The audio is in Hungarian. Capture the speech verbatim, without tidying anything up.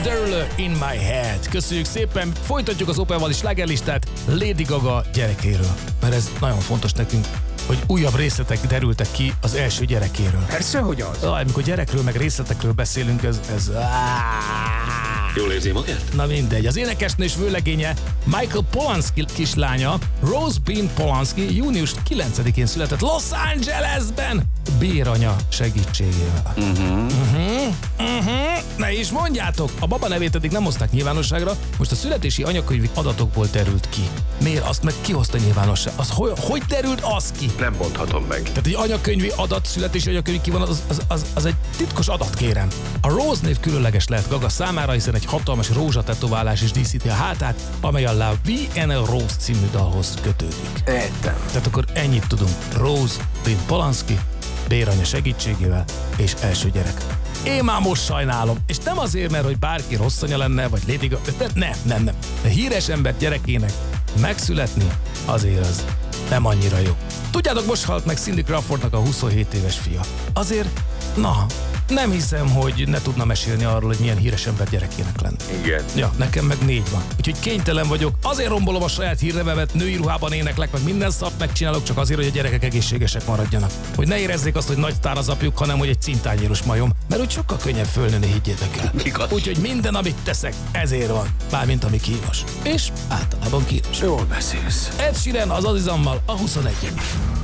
Derulo in my head. Köszönjük szépen, folytatjuk az Opelval is slágerlistát Lady Gaga gyerekéről, mert ez nagyon fontos nekünk, hogy újabb részletek derültek ki az első gyerekéről. Persze, hogy az. Ah, amikor gyerekről meg részletekről beszélünk, ez... ez... Jól érzi magát? Na mindegy. Az énekesnő és vőlegénye Michael Polanski kislánya, Rose Byrne Polanski június kilencedikén született Los Angelesben béranya segítségével. Uh-huh. Uh-huh. Uh-huh. Ne is mondjátok! A baba nevét eddig nem hozták nyilvánosságra, most a születési anyakönyvi adatokból derült ki. Miért? Azt meg ki hozta nyilvánosságra? Az hogy, hogy derült az ki? Nem mondhatom meg. Tehát egy anyakönyvi adat, születési anyakönyvi kivonat, az, az, az, az egy titkos adat, kérem. A Rose név különleges lehet Gaga számára, hiszen egy hatalmas rózsatetoválás is díszíti a hátát, amely a La Vie en Rose című dalhoz kötődik. Értem. Tehát akkor ennyit tudunk. Rose Byrne Polanski, béranya segítségével és első gyerek. Én már most sajnálom, és nem azért, mert hogy bárki rossz anya lenne, vagy Lady Gaga, nem, nem, nem. De híres ember gyerekének megszületni azért az nem annyira jó. Tudjátok, most halt meg Cindy Crawfordnak a huszonhét éves fia. Azért, na, nem hiszem, hogy ne tudna mesélni arról, hogy milyen híres ember gyerekének lenni. Igen. Ja, nekem meg négy van. Úgyhogy kénytelen vagyok. Azért rombolom a saját hírnevemet, női ruhában éneklek, meg minden szart megcsinálok, csak azért, hogy a gyerekek egészségesek maradjanak. Hogy ne érezzék azt, hogy nagy sztár az apjuk, hanem hogy egy cintányéros majom. Mert úgy sokkal könnyebb fölnőni, higgyétek el. Igaz. Úgyhogy minden, amit teszek, ezért van. Mármint ami kínos. És általában kínos. Jól beszélsz. Ed Sheeran az Azizammal a huszonegyen.